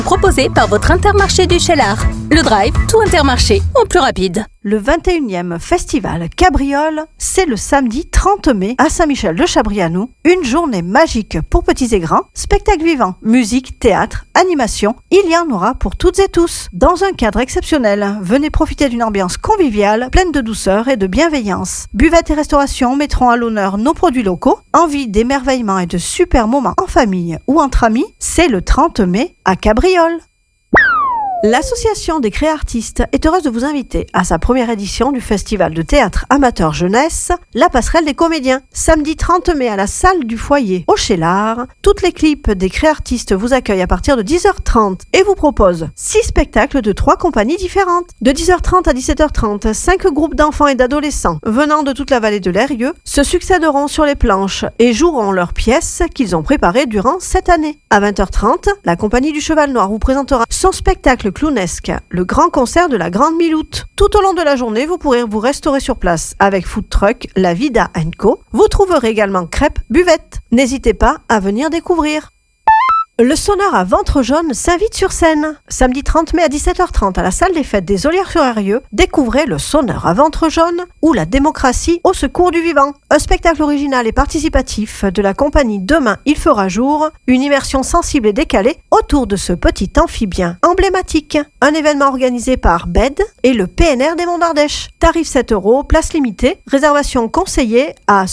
Proposé par votre Intermarché du Cheylard. Le Drive, tout Intermarché en plus rapide. Le 21e festival Cabriole, c'est le samedi 30 mai à Saint-Michel-de-Chabrianou. Une journée magique pour petits et grands, spectacles vivants, musique, théâtre, animation. Il y en aura pour toutes et tous, dans un cadre exceptionnel. Venez profiter d'une ambiance conviviale, pleine de douceur et de bienveillance. Buvettes et restauration mettront à l'honneur nos produits locaux. Envie d'émerveillement et de super moments en famille ou entre amis, c'est le 30 mai à Cabriole. L'Association des Créartistes est heureuse de vous inviter à sa première édition du festival de théâtre amateur jeunesse, La Passerelle des Comédiens, samedi 30 mai à la salle du foyer au Cheylard. Toutes les clips des Créartistes vous accueillent à partir de 10h30 et vous proposent 6 spectacles de 3 compagnies différentes. De 10h30 à 17h30, 5 groupes d'enfants et d'adolescents venant de toute la vallée de l'Eyrieux se succéderont sur les planches et joueront leurs pièces qu'ils ont préparées durant cette année. À 20h30, la compagnie du Cheval Noir vous présentera son spectacle clownesque, le grand concert de la Grande Miloute. Tout au long de la journée, vous pourrez vous restaurer sur place avec food truck La Vida & Co. Vous trouverez également crêpes, buvettes. N'hésitez pas à venir découvrir. Le Sonneur à ventre jaune s'invite sur scène. Samedi 30 mai à 17h30 à la salle des fêtes des Ollières-sur-Eyrieux, découvrez Le Sonneur à ventre jaune ou La démocratie au secours du vivant. Un spectacle original et participatif de la compagnie Demain il fera jour, une immersion sensible et décalée autour de ce petit amphibien emblématique. Un événement organisé par BED et le PNR des Monts d'Ardèche. Tarif 7 €, place limitée, réservation conseillée à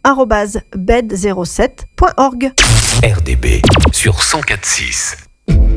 secrétariat@bed07.org. RDB sur 104.6.